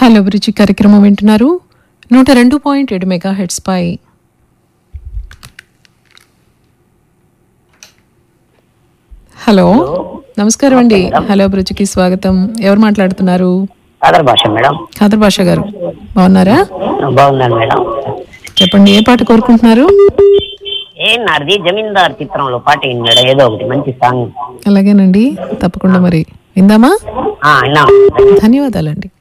Hello అభిరుచి కార్యక్రమం వింటున్నారు 102.7 మెగాహెర్ట్జ్ పై. హలో నమస్కారం అండి. హలో అభిరుచికి స్వాగతం. ఎవరు మాట్లాడుతున్నారు? ఖాదర్ భాష మేడం. ఖాదర్ భాష గారు బాగున్నారా? బాగున్నాను మేడం. చెప్పండి, ఏ పాట కోరుకుంటున్నారు? నాది జమీందార్ చిత్రంలో పాట మేడం, ఏదో ఒకటి మంచి సాంగ్. అలాగేనండి, తప్పకుండా మరి విందామా? విన్నాం. ధన్యవాదాలండి.